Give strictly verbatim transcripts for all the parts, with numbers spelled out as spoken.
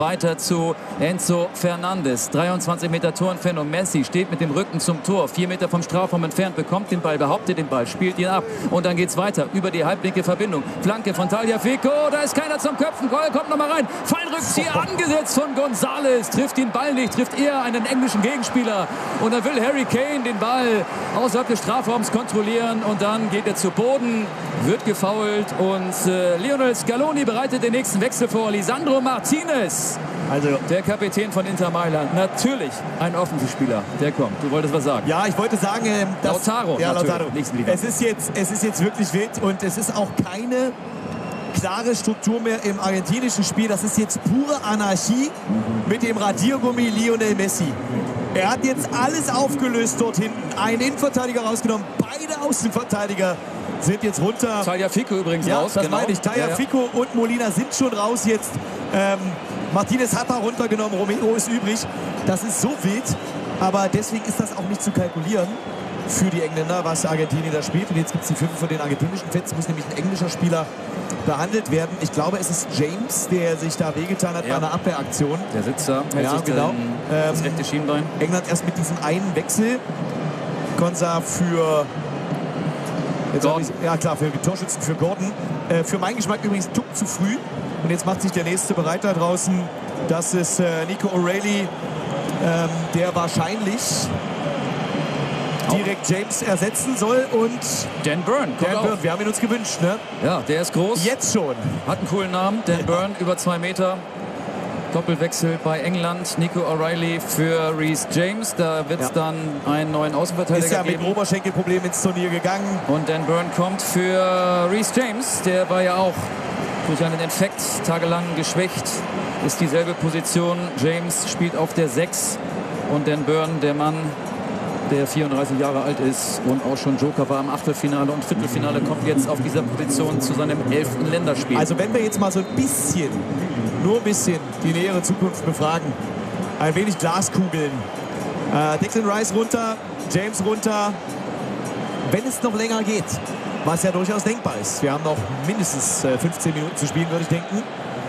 Weiter zu Enzo Fernandes. dreiundzwanzig Meter Tor entfernt und Messi steht mit dem Rücken zum Tor. Vier Meter vom Strafraum entfernt, bekommt den Ball, behauptet den Ball, spielt ihn ab. Und dann geht's weiter über die halblinke Verbindung. Flanke von Tagliafico, da ist keiner zum Köpfen. Goal kommt nochmal rein. Fallrückzieher angesetzt von González. Trifft den Ball nicht, trifft eher einen englischen Gegenspieler. Und dann will Harry Kane den Ball außerhalb des Strafraums kontrollieren. Und dann geht er zu Boden, wird gefoult. Und äh, Lionel Scaloni bereitet den nächsten Wechsel vor. Lisandro Martinez. Also der Kapitän von Inter Mailand, natürlich ein Offensivspieler, der kommt. Du wolltest was sagen? Ja, ich wollte sagen, ähm, dass, Lautaro, ja, Lautaro. Liga. Es ist jetzt, es ist jetzt wirklich wild und es ist auch keine klare Struktur mehr im argentinischen Spiel. Das ist jetzt pure Anarchie mhm. mit dem Radiergummi Lionel Messi. Er hat jetzt alles aufgelöst dort hinten. Einen Innenverteidiger rausgenommen, beide Außenverteidiger sind jetzt runter. Tagliafico übrigens ja, raus. Das genau. meine ich. Tagliafico ja, ja. und Molina sind schon raus jetzt. Ähm, Martinez hat da runtergenommen, Romero ist übrig. Das ist so wild, aber deswegen ist das auch nicht zu kalkulieren für die Engländer, was Argentinien da spielt. Und jetzt gibt es die Pfiffe von den argentinischen Fans, muss nämlich ein englischer Spieler behandelt werden. Ich glaube, es ist James, der sich da wehgetan hat ja. bei einer Abwehraktion. Der sitzt da, hält ja, sich genau. den, das rechte Schienbein. England erst mit diesem einen Wechsel. Konsa für... Jetzt ich, ja klar, für Torschützen für Gordon. Äh, für meinen Geschmack übrigens ein Tuck zu früh. Und jetzt macht sich der nächste bereit da draußen. Das ist äh, Nico O'Reilly, ähm, der wahrscheinlich direkt James ersetzen soll. Und Dan Burn, Dan Burn, wir haben ihn uns gewünscht, ne? Ja, der ist groß. Jetzt schon. Hat einen coolen Namen. Dan Burn, über zwei Meter. Doppelwechsel bei England. Nico O'Reilly für Reece James. Da wird es ja. dann einen neuen Außenverteidiger geben. Ist ja geben. mit Oberschenkelproblem ins Turnier gegangen. Und Dan Burn kommt für Reece James. Der war ja auch durch einen Infekt tagelang geschwächt. Ist dieselbe Position. James spielt auf der sechs. Und Dan Burn, der Mann, der vierunddreißig Jahre alt ist und auch schon Joker war im Achtelfinale und Viertelfinale, kommt jetzt auf dieser Position zu seinem elften Länderspiel. Also wenn wir jetzt mal so ein bisschen, nur ein bisschen die nähere Zukunft befragen, ein wenig Glaskugeln. Äh, Declan Rice runter, James runter, wenn es noch länger geht, was ja durchaus denkbar ist. Wir haben noch mindestens äh, fünfzehn Minuten zu spielen, würde ich denken.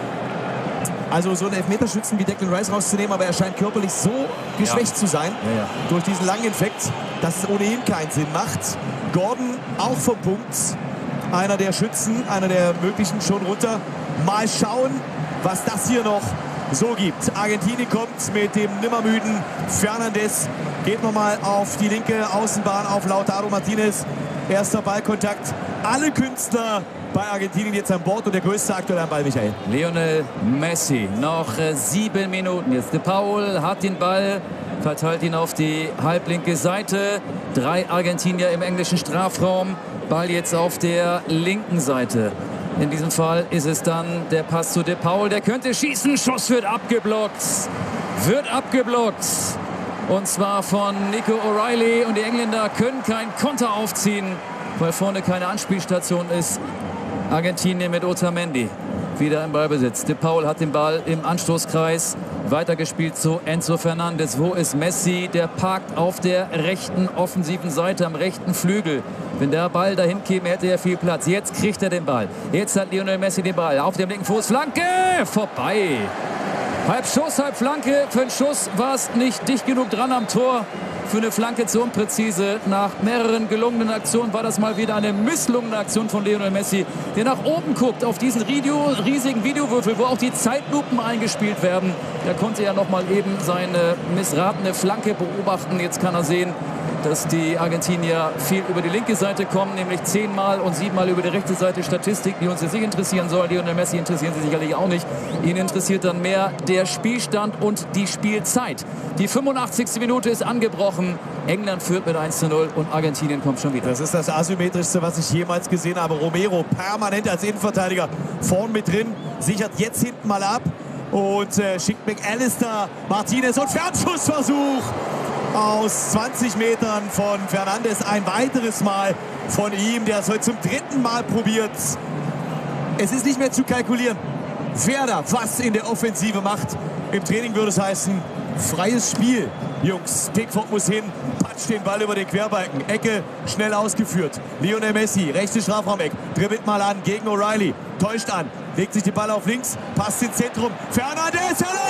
Also so einen Elfmeterschützen wie Declan Rice rauszunehmen, aber er scheint körperlich so geschwächt ja. zu sein ja, ja. durch diesen langen Infekt, dass es ohnehin keinen Sinn macht. Gordon auch vom Punkt. Einer der Schützen, einer der möglichen schon runter. Mal schauen, was das hier noch so gibt. Argentinien kommt mit dem nimmermüden Fernandes. Geht nochmal auf die linke Außenbahn auf Lautaro Martinez. Erster Ballkontakt. Alle Künstler bei Argentinien jetzt an Bord und der größte aktuell am Ball, Michael. Lionel Messi, noch äh, sieben Minuten. Jetzt De Paul hat den Ball, verteilt ihn auf die halblinke Seite. Drei Argentinier im englischen Strafraum. Ball jetzt auf der linken Seite. In diesem Fall ist es dann der Pass zu De Paul. Der könnte schießen. Schuss wird abgeblockt. Wird abgeblockt. Und zwar von Nico O'Reilly. Und die Engländer können keinen Konter aufziehen, weil vorne keine Anspielstation ist. Argentinien mit Otamendi wieder im Ballbesitz. De Paul hat den Ball im Anstoßkreis. Weitergespielt zu Enzo Fernandes. Wo ist Messi? Der parkt auf der rechten offensiven Seite, am rechten Flügel. Wenn der Ball dahin käme, hätte er viel Platz. Jetzt kriegt er den Ball. Jetzt hat Lionel Messi den Ball. Auf dem linken Fuß. Flanke! Vorbei. Halb Schuss, halb Flanke. Für einen Schuss war es nicht dicht genug dran am Tor. Für eine Flanke zu unpräzise. Nach mehreren gelungenen Aktionen war das mal wieder eine misslungene Aktion von Lionel Messi, der nach oben guckt auf diesen riesigen Videowürfel, wo auch die Zeitlupen eingespielt werden. Da konnte er noch mal eben seine missratene Flanke beobachten. Jetzt kann er sehen, dass die Argentinier viel über die linke Seite kommen, nämlich zehnmal und siebenmal über die rechte Seite. Statistik, die uns jetzt nicht interessieren soll. Lionel Messi interessieren sie sicherlich auch nicht. Ihn interessiert dann mehr der Spielstand und die Spielzeit. Die fünfundachtzigste Minute ist angebrochen. England führt mit eins zu null und Argentinien kommt schon wieder. Das ist das asymmetrischste, was ich jemals gesehen habe. Romero permanent als Innenverteidiger vorn mit drin, sichert jetzt hinten mal ab und äh, schickt McAllister, Martinez und Fernschussversuch aus zwanzig Metern von Fernandes. Ein weiteres Mal von ihm, der es heute zum dritten Mal probiert. Es ist nicht mehr zu kalkulieren, wer da was in der Offensive macht. Im Training würde es heißen, freies Spiel. Jungs, Pickford muss hin, patscht den Ball über den Querbalken. Ecke schnell ausgeführt. Lionel Messi, rechte Strafraumeck, dribbelt mal an gegen O'Reilly. Täuscht an, legt sich den Ball auf links, passt ins Zentrum. Fernandes,